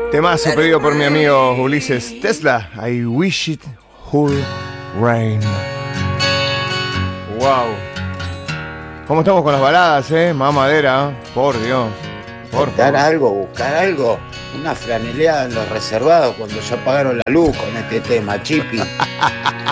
Temazo pedido por mi amigo Ulises Tesla. I wish it would rain. Wow. ¿Cómo estamos con las baladas, mamadera? Por Dios. Por favor. Buscar algo. Una franeleada en los reservados cuando ya pagaron la luz con este tema, Chipi.